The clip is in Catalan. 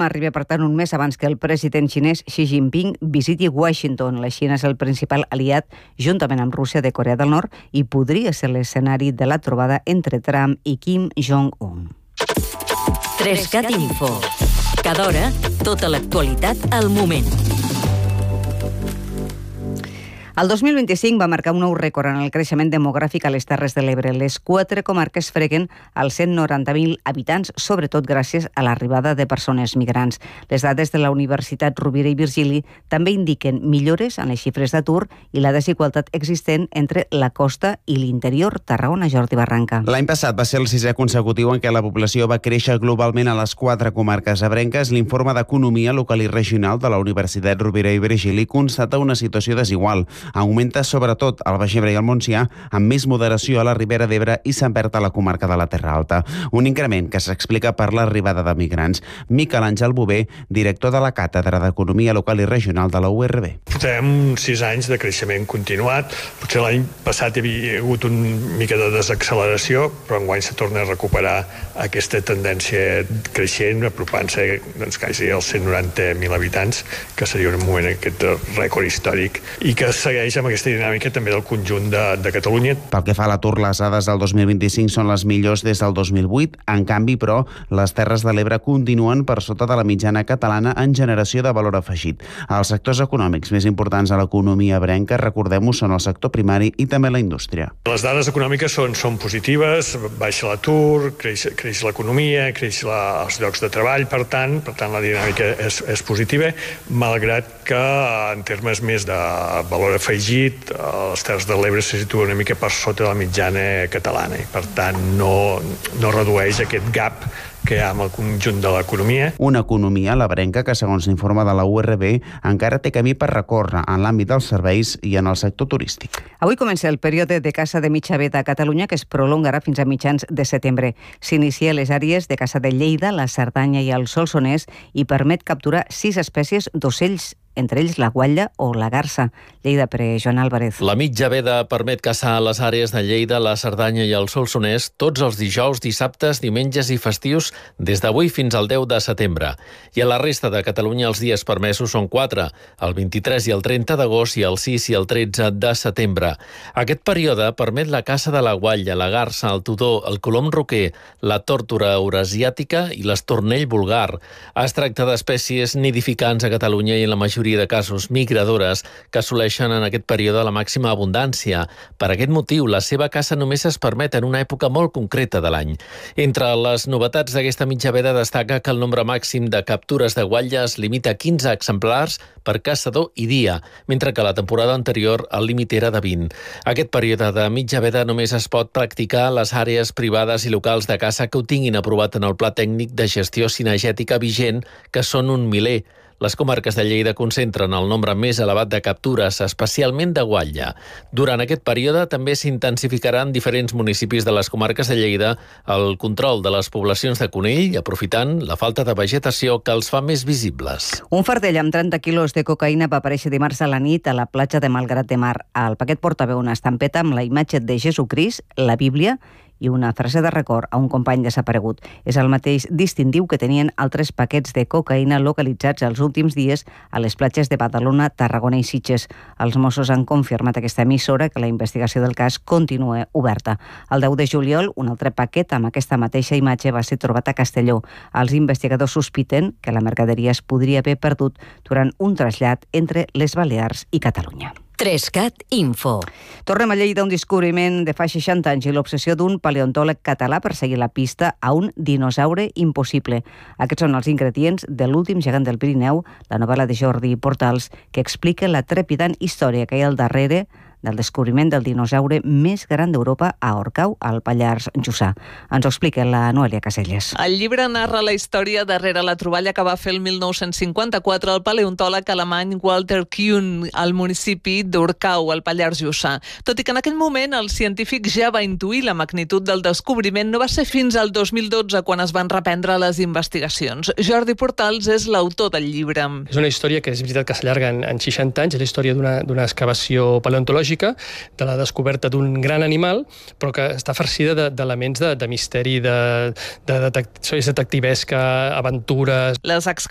Trump arriba, per tant, un mes abans que el president xinès Xi Jinping visiti Washington. La Xina és el principal aliat, juntament amb Rússia, de Corea del Nord i podria ser l'escenari de la trobada entre Trump i Kim Jong-un. 3CAT Info. Cada hora, tota l'actualitat al moment. El 2025 va marcar un nou rècord en el creixement demogràfic a les Terres de l'Ebre. Les 4 comarques freguen als 190.000 habitants, sobretot gràcies a l'arribada de persones migrants. Les dades de la Universitat Rovira i Virgili també indiquen millores en les xifres d'atur i la desigualtat existent entre la costa i l'interior. Tarragona, Jordi Barranca. L'any passat va ser el 6è consecutiu en què la població va créixer globalment a les 4 comarques ebrenques. L'informe d'Economia Local i Regional de la Universitat Rovira i Virgili constata una situació desigual. Augmenta sobretot al Baix Ebre i al Montsià, amb més moderació a la Ribera d'Ebre i Sant Pere a la comarca de la Terra Alta. Un increment que s'explica per l'arribada de migrants. Miquel Àngel Bové, director de la Càtedra d'Economia Local i Regional de la URB. Portem 6 anys de creixement continuat. Potser l'any passat hi havia hagut una mica de desacceleració, però enguany se torna a recuperar aquesta tendència creixent, apropant-se quasi als 190.000 habitants, que seria un moment aquest rècord històric, i que segueix amb aquesta dinàmica també del conjunt de Catalunya. Pel que fa a l'atur, les dades del 2025 són les millors des del 2008. En canvi, però, les Terres de l'Ebre continuen per sota de la mitjana catalana en generació de valor afegit. Els sectors econòmics més importants a l'economia ebrenca, recordem-ho, són el sector primari i també la indústria. Les dades econòmiques són positives, baixa l'atur, creix l'economia, creix els llocs de treball, per tant la dinàmica és positiva, malgrat que en termes més de valor afegit, les Terres de l'Ebre se situa una mica per sota de la mitjana catalana i, per tant, no redueix aquest gap que hi ha amb el conjunt de l'economia. Una economia, l'ebrenca, que segons l'informe de la URB encara té camí per recórrer en l'àmbit dels serveis i en el sector turístic. Avui comença el període de caça de mitja veda a Catalunya, que es prolongarà fins a mitjans de setembre. S'inicia a les àrees de caça de Lleida, la Cerdanya i el Solsonès i permet capturar 6 espècies d'ocells, entre ells la guatlla o la garsa. Lleida, per Joan Álvarez. La mitja veda permet caçar a les àrees de Lleida, la Cerdanya i el Solsonès tots els dijous, dissabtes, diumenges i festius des d'avui fins al 10 de setembre. I a la resta de Catalunya els dies permesos són 4, el 23 i el 30 d'agost i el 6 i el 13 de setembre. Aquest període permet la caça de la guatlla, la garsa, el tudó, el colom roquer, la tórtora eurasiàtica i l'estornell vulgar. Es tracta d'espècies nidificants a Catalunya i en la majoria de casos migradores que assoleixen en aquest període la màxima abundància. Per aquest motiu, la seva caça només es permet en una època molt concreta de l'any. Entre les novetats d'aquesta mitja veda destaca que el nombre màxim de captures de guatlla es limita a 15 exemplars per caçador i dia, mentre que la temporada anterior el límit era de 20. Aquest període de mitja veda només es pot practicar a les àrees privades i locals de caça que ho tinguin aprovat en el Pla Tècnic de Gestió Cinegètica vigent, que són un miler. Les comarques de Lleida concentren el nombre més elevat de captures, especialment de guatlla. Durant aquest període també s'intensificarà en diferents municipis de les comarques de Lleida el control de les poblacions de conill, aprofitant la falta de vegetació que els fa més visibles. Un fardell amb 30 quilos de cocaïna va aparèixer dimarts a la nit a la platja de Malgrat de Mar. El paquet portava una estampeta amb la imatge de Jesucrist, la Bíblia i una frase de record a un company desaparegut. És el mateix distintiu que tenien altres paquets de cocaïna localitzats els últims dies a les platges de Badalona, Tarragona i Sitges. Els Mossos han confirmat a aquesta emissora que la investigació del cas continua oberta. El 10 de juliol, un altre paquet amb aquesta mateixa imatge va ser trobat a Castelló. Els investigadors sospiten que la mercaderia es podria haver perdut durant un trasllat entre les Balears i Catalunya. 3CAT Info. Tornem a Lleida, un descobriment de fa 60 anys i l'obsessió d'un paleontòleg català per seguir la pista a un dinosaure impossible. Aquests són els ingredients de L'últim gegant del Pirineu, la novel·la de Jordi Portals, que explica la trepidant història que hi ha al darrere del descobriment del dinosaure més gran d'Europa a Orcau, al Pallars Jussà. Ens ho explica la Noelia Caselles. El llibre narra la història darrere la troballa que va fer el 1954 el paleontòleg alemany Walter Kuhn al municipi d'Orcau, al Pallars Jussà. Tot i que en aquell moment el científic ja va intuir la magnitud del descobriment, no va ser fins al 2012 quan es van reprendre les investigacions. Jordi Portals és l'autor del llibre. És una història que és veritat que s'allarga en 60 anys, és la història d'una excavació paleontològica, de la descoberta d'un gran animal, però que està farcida d'elements de misteri, de detectivesca, aventures. Les